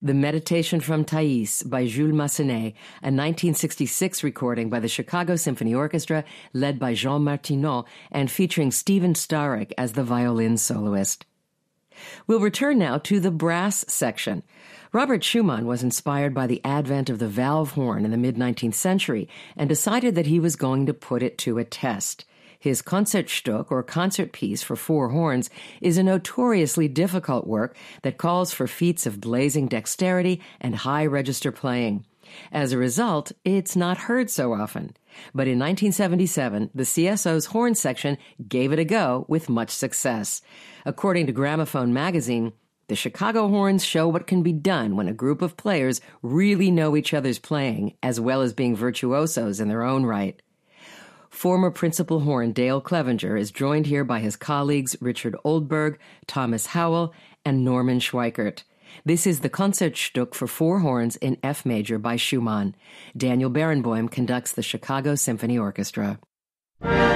The Meditation from Thais by Jules Massenet, a 1966 recording by the Chicago Symphony Orchestra led by Jean Martineau and featuring Stephen Starek as the violin soloist. We'll return now to the brass section. Robert Schumann was inspired by the advent of the valve horn in the mid-19th century and decided that he was going to put it to a test. His Concertstück, or concert piece for four horns, is a notoriously difficult work that calls for feats of blazing dexterity and high register playing. As a result, it's not heard so often. But in 1977, the CSO's horn section gave it a go with much success. According to Gramophone magazine, the Chicago horns show what can be done when a group of players really know each other's playing, as well as being virtuosos in their own right. Former principal horn Dale Clevenger is joined here by his colleagues Richard Oldberg, Thomas Howell, and Norman Schweikert. This is the Concertstück for four horns in F major by Schumann. Daniel Barenboim conducts the Chicago Symphony Orchestra.